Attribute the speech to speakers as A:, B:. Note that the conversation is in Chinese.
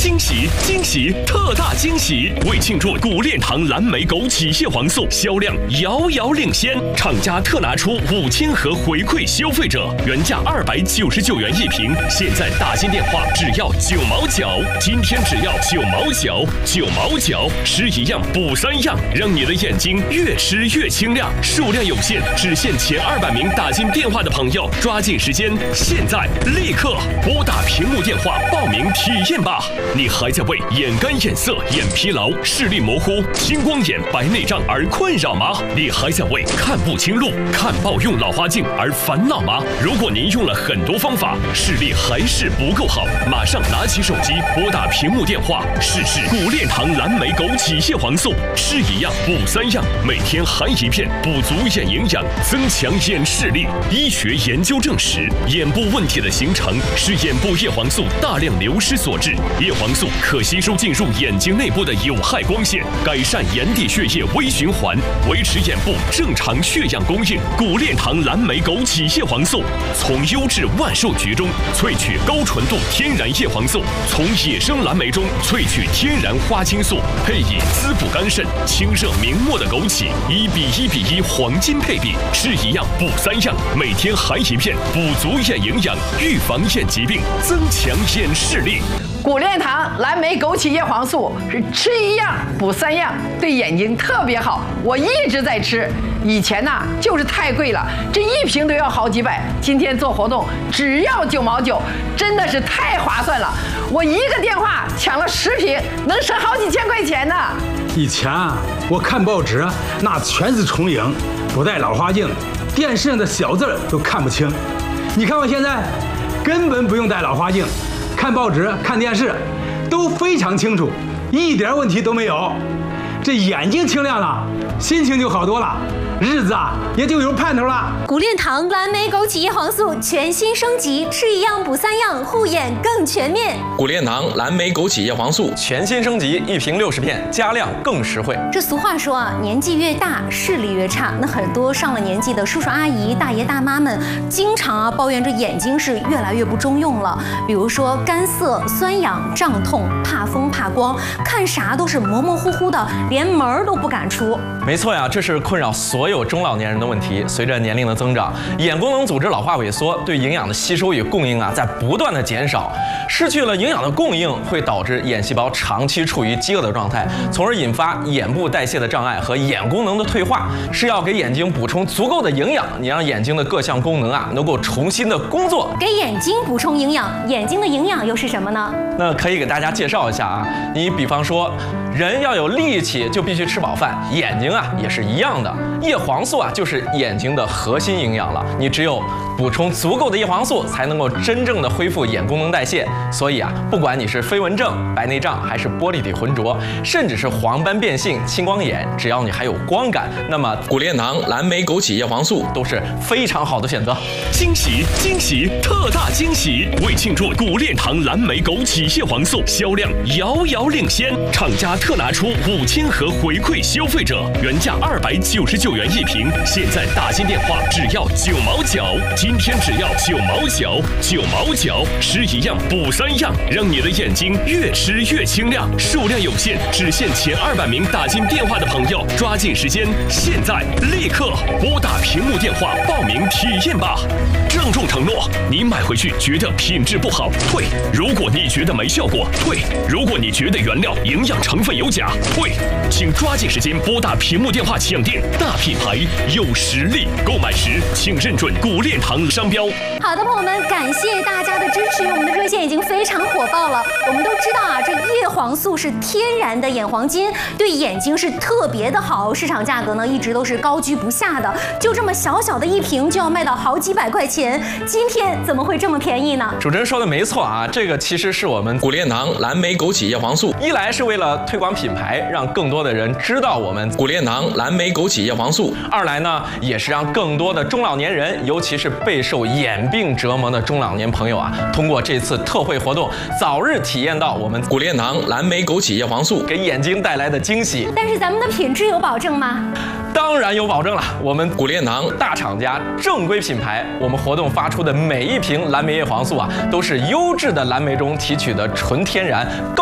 A: 惊喜惊喜特大惊喜！为庆祝古炼堂蓝莓枸杞叶黄素销量遥遥领先，厂家特拿出5000盒回馈消费者，原价299元一瓶，现在打进电话只要9毛9，今天只要9毛9，9毛9，吃一样补3样，让你的眼睛越吃越清亮。数量有限，只限前200名打进电话的朋友，抓紧时间，现在立刻拨打屏幕电话报名体验吧！你还在为眼干、眼涩、眼疲劳、视力模糊、青光眼、白内障而困扰吗？你还在为看不清路、看报用老花镜而烦恼吗？如果您用了很多方法，视力还是不够好，马上拿起手机拨打屏幕电话，试试古炼堂蓝莓枸杞叶黄素，吃一样补3样，每天含一片，补足眼营养，增强眼视力。医学研究证实，眼部问题的形成是眼部叶黄素大量流失所致。叶黄素可吸收进入眼睛内部的有害光线，改善眼底血液微循环，维持眼部正常血氧供应。古炼堂蓝莓枸杞叶黄素从优质万寿菊中萃取高纯度天然叶黄素，从野生蓝莓中萃取天然花青素，配以滋补肝肾、清热明目的枸杞，1:1:1黄金配比，吃一样补3样，每天含一片，补足眼营养，预防眼疾病，增强眼视力。
B: 古炼堂蓝莓枸杞叶黄素是吃一样补3样，对眼睛特别好。我一直在吃，以前呢就是太贵了，这一瓶都要好几百。今天做活动只要9毛9，真的是太划算了。我一个电话抢了10瓶，能省好几千块钱呢。
C: 以前啊，我看报纸那全是重影，不戴老花镜，电视上的小字都看不清。你看我现在根本不用戴老花镜，看报纸、看电视都非常清楚，一点问题都没有。这眼睛清亮了，心情就好多了，日子啊也就有盼头了。
D: 古炼堂蓝莓枸杞叶黄素全新升级，吃一样补3样，护眼更全面。
E: 古炼堂蓝莓枸杞叶黄素
F: 全新升级，一瓶60片，加量更实惠。
D: 这俗话说啊，年纪越大视力越差。那很多上了年纪的叔叔阿姨、大爷大妈们，经常抱怨这眼睛是越来越不中用了。比如说干涩、酸痒、胀痛、怕风怕光，看啥都是模模糊糊的，连门儿都不敢出。
F: 没错呀，这是困扰所有中老年人的问题。随着年龄的增长，眼功能组织老化萎缩，对营养的吸收与供应啊在不断的减少。失去了营养的供应，会导致眼细胞长期处于饥饿的状态，从而引发眼部代谢的障碍和眼功能的退化。是要给眼睛补充足够的营养，你让眼睛的各项功能啊能够重新的工作。
D: 给眼睛补充营养，眼睛的营养又是什么呢？
F: 那可以给大家介绍一下啊，你比方说，人要有力气就必须吃饱饭，眼睛啊也是一样的。叶黄素啊就是眼睛的核心营养了，你只有补充足够的叶黄素，才能够真正的恢复眼功能代谢。所以啊，不管你是飞蚊症、白内障，还是玻璃体浑浊，甚至是黄斑变性、青光眼，只要你还有光感，那么
E: 古炼堂蓝莓枸杞叶黄素
F: 都是非常好的选择。
A: 惊喜惊喜特大惊喜！为庆祝古炼堂蓝莓枸杞叶黄素销量遥遥领先，厂家特拿出5000盒回馈消费者，原价299元一瓶，现在打进电话只要9毛9，今天只要9毛9，9毛9，吃一样补3样，让你的眼睛越吃越清亮。数量有限，只限前200名打进电话的朋友，抓紧时间，现在立刻拨打屏幕电话报名体验吧！郑重承诺，你买回去觉得品质不好，退；如果你觉得没效果，退；如果你觉得原料营养成分有假，退。请抓紧时间拨打屏幕电话抢订，大品牌有实力，购买时请认准古炼堂商标。
D: 好的，朋友们，感谢大家的支持，我们的热线已经非常火爆了。我们都知道啊，这叶黄素是天然的眼黄金，对眼睛是特别的好，市场价格呢一直都是高居不下的，就这么小小的一瓶就要卖到好几百块钱，今天怎么会这么便宜呢？
F: 主持人说的没错啊，这个其实是我们
E: 古炼堂蓝莓枸杞叶黄素，
F: 一来是为了推广品牌，让更多的人知道我们
E: 古炼堂蓝莓枸杞叶黄素；
F: 二来呢，也是让更多的中老年人，尤其是备受眼病折磨的中老年朋友啊，通过这次特惠活动，早日体验到我们
E: 古炼堂蓝莓枸杞叶黄素
F: 给眼睛带来的惊喜。
D: 但是咱们的品质有保证吗？
F: 当然有保证了，我们
E: 古炼堂
F: 大厂家正规品牌，我们活动发出的每一瓶蓝莓叶黄素啊，都是优质的蓝莓中提取的纯天然高